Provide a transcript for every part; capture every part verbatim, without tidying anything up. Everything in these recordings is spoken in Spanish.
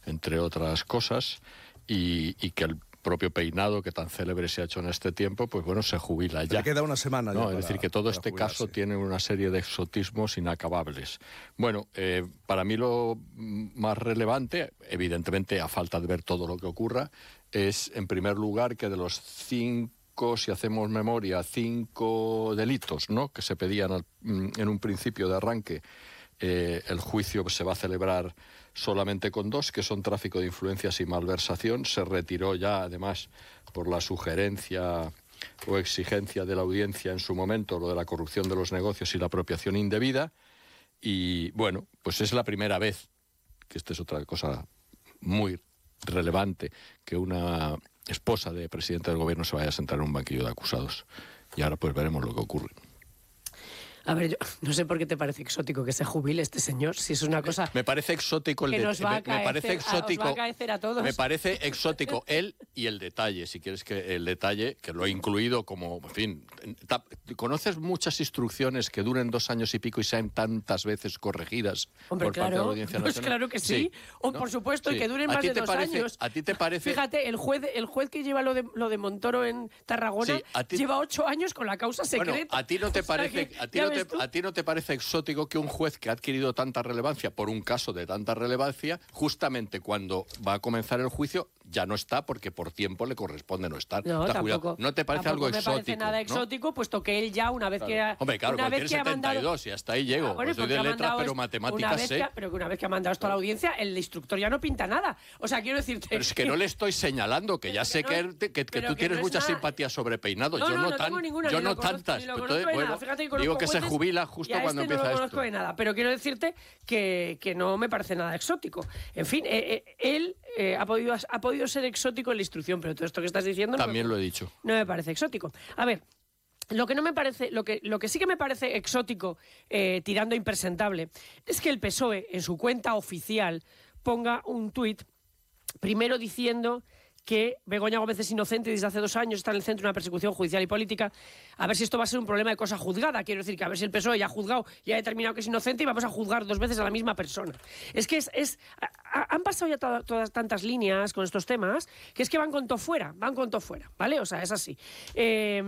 entre otras cosas, y, y que el propio peinado que tan célebre se ha hecho en este tiempo, pues bueno, se jubila ya. Le queda una semana ya. No, para, es decir, que todo este jubilarse. caso tiene una serie de exotismos inacabables. Bueno, eh, para mí lo más relevante, evidentemente a falta de ver todo lo que ocurra, es en primer lugar que de los cinco, si hacemos memoria, cinco delitos, ¿no?, que se pedían al, en un principio de arranque, eh, el juicio se va a celebrar solamente con dos, que son tráfico de influencias y malversación. Se retiró ya, además, por la sugerencia o exigencia de la audiencia en su momento, lo de la corrupción de los negocios y la apropiación indebida. Y, bueno, pues es la primera vez, que esta es otra cosa muy relevante, que una esposa de presidente del gobierno se vaya a sentar en un banquillo de acusados. Y ahora pues veremos lo que ocurre. A ver, yo no sé por qué te parece exótico que se jubile este señor, si es una cosa... Me parece exótico el que de... nos va a me, me parece exótico, a, os va a acaecer a todos. Me parece exótico él y el detalle, si quieres que el detalle, que lo he incluido como, en fin... Ta, ¿conoces muchas instrucciones que duren dos años y pico y sean tantas veces corregidas? Hombre, por claro, parte de la Audiencia pues Nacional? claro que sí. sí O ¿no? por supuesto, sí. y que duren más de dos parece, años. ¿A ti te parece...? Fíjate, el juez, el juez que lleva lo de, lo de Montoro en Tarragona sí, ti... lleva ocho años con la causa secreta. Bueno, ¿a ti no te o sea parece, que, a ti no te, a ti no te parece exótico que un juez que ha adquirido tanta relevancia por un caso de tanta relevancia, justamente cuando va a comenzar el juicio, ya no está porque por tiempo le corresponde no estar? No, está tampoco, ¿No te parece algo me exótico? parece nada ¿no? exótico, puesto que él ya, una vez claro. que ha... Hombre, claro, una vez que setenta y dos, ha mandado... y hasta ahí llego. Ah, bueno, pues soy de letras, pero es... matemáticas sé. Que, pero que una vez que ha mandado esto a la audiencia, el instructor ya no pinta nada. O sea, quiero decirte... Pero es que no le estoy señalando, que ya sé que, no, que, que, que tú tienes no mucha nada... simpatía sobre peinado. No, yo no, no, no tan, tengo ninguna, yo ni no lo conozco, tantas. Ni lo Entonces, de bueno, nada. Fíjate que digo que jueces, se jubila justo cuando este empieza no lo esto. conozco de nada, pero quiero decirte que, que no me parece nada exótico. En fin, eh, eh, él eh, ha, podido, ha podido ser exótico en la instrucción, pero todo esto que estás diciendo... También no, lo he dicho. No me parece exótico. A ver... Lo que no me parece, lo que, lo que sí que me parece exótico, eh, tirando a impresentable, es que el P S O E en su cuenta oficial ponga un tuit primero diciendo que Begoña Gómez es inocente y desde hace dos años está en el centro de una persecución judicial y política. A ver si esto va a ser un problema de cosa juzgada. Quiero decir que a ver si el P S O E ya ha juzgado y ha determinado que es inocente y vamos a juzgar dos veces a la misma persona. Es que es... es a, han pasado ya to, todas tantas líneas con estos temas que es que van con todo fuera, van con todo fuera, ¿vale? O sea, es así. Eh,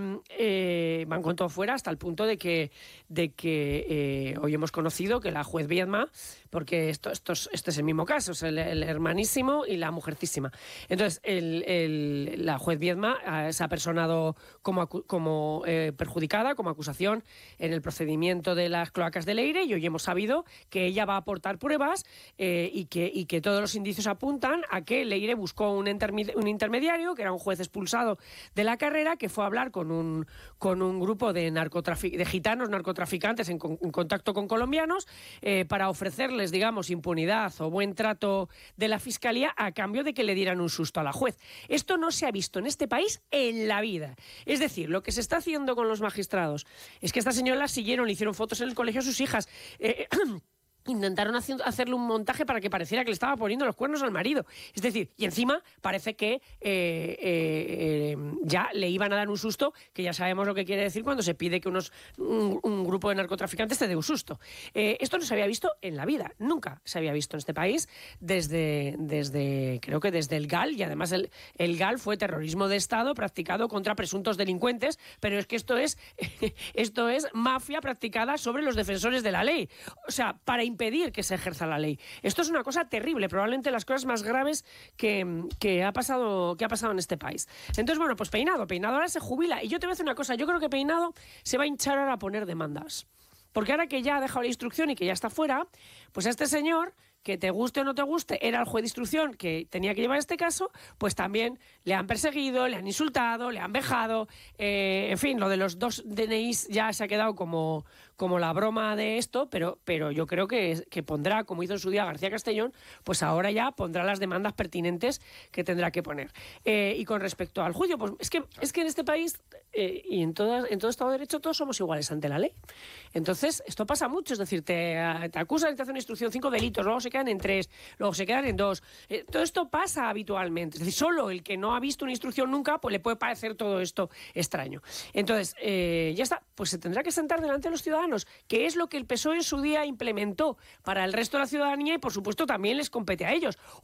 eh, van con todo fuera hasta el punto de que, de que eh, hoy hemos conocido que la juez Viedma, porque esto, esto es, este es el mismo caso, es el, el hermanísimo y la mujercísima. Entonces, el El, el, la juez Viedma eh, se ha personado como, como eh, perjudicada, como acusación en el procedimiento de las cloacas de Leire, y hoy hemos sabido que ella va a aportar pruebas eh, y, que, y que todos los indicios apuntan a que Leire buscó un, un intermediario, que era un juez expulsado de la carrera, que fue a hablar con un, con un grupo de, de gitanos narcotraficantes en, con, en contacto con colombianos eh, para ofrecerles, digamos, impunidad o buen trato de la Fiscalía a cambio de que le dieran un susto a la juez. Esto no se ha visto en este país en la vida. Es decir, lo que se está haciendo con los magistrados es que estas señoras siguieron, le hicieron fotos en el colegio a sus hijas. Eh, Intentaron hacerle un montaje para que pareciera que le estaba poniendo los cuernos al marido. Es decir, y encima parece que eh, eh, eh, ya le iban a dar un susto, que ya sabemos lo que quiere decir cuando se pide que unos, un, un grupo de narcotraficantes te dé un susto. Eh, esto no se había visto en la vida, nunca se había visto en este país, desde, desde creo que desde el G A L, y además el, el G A L fue terrorismo de Estado practicado contra presuntos delincuentes, pero es que esto es, esto es mafia practicada sobre los defensores de la ley. O sea, para impedir que se ejerza la ley. Esto es una cosa terrible, probablemente las cosas más graves que, que, ha pasado, que ha pasado en este país. Entonces, bueno, pues Peinado, Peinado ahora se jubila. Y yo te voy a decir una cosa, yo creo que Peinado se va a hinchar ahora a poner demandas. Porque ahora que ya ha dejado la instrucción y que ya está fuera, pues a este señor, que te guste o no te guste, era el juez de instrucción que tenía que llevar este caso, pues también le han perseguido, le han insultado, le han vejado, eh, en fin, lo de los dos D N Is ya se ha quedado como, como la broma de esto, pero, pero yo creo que, que pondrá, como hizo en su día García Castellón, pues ahora ya pondrá las demandas pertinentes que tendrá que poner. Eh, y con respecto al juicio, pues es que, es que en este país eh, y en, todas, en todo Estado de Derecho todos somos iguales ante la ley. Entonces, esto pasa mucho, es decir, te, te acusan, te hacen una instrucción, cinco delitos, luego se quedan en tres, luego se quedan en dos. Eh, todo esto pasa habitualmente. Es decir, solo el que no ha visto una instrucción nunca, pues le puede parecer todo esto extraño. Entonces, eh, ya está, pues se tendrá que sentar delante de los ciudadanos, que es lo que el P S O E en su día implementó para el resto de la ciudadanía y, por supuesto, también les compete a ellos.